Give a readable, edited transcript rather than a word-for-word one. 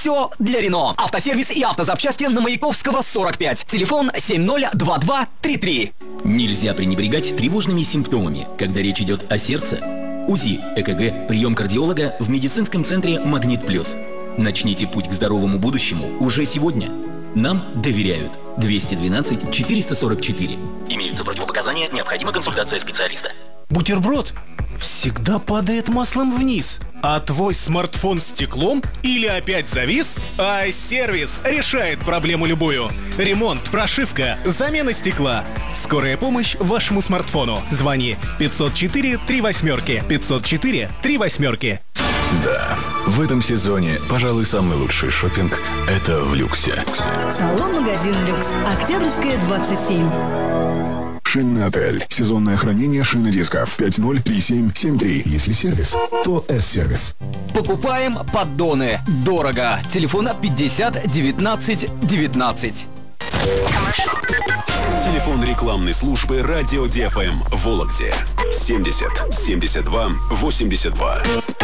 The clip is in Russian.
Все для Рено. Автосервис и автозапчасти на Маяковского, 45. Телефон 702233. Нельзя пренебрегать тревожными симптомами, когда речь идет о сердце. УЗИ, ЭКГ, прием кардиолога в медицинском центре «Магнит Плюс». Начните путь к здоровому будущему уже сегодня. Нам доверяют. 212 444. Имеются противопоказания, необходима консультация специалиста. Бутерброд всегда падает маслом вниз. А твой смартфон стеклом или опять завис? iService решает проблему любую. Ремонт, прошивка, замена стекла. Скорая помощь вашему смартфону. Звони 504 38. 504 38. Да, в этом сезоне, пожалуй, самый лучший шопинг – это в люксе. Салон-магазин «Люкс». Октябрьская, 27. Шинный отель. Сезонное хранение шинодисков. 503773. Если сервис, то С-сервис. Покупаем поддоны. Дорого. Телефон 50 19 19. Телефон рекламной службы «Радио ДФМ» в Вологде. 70 72 82.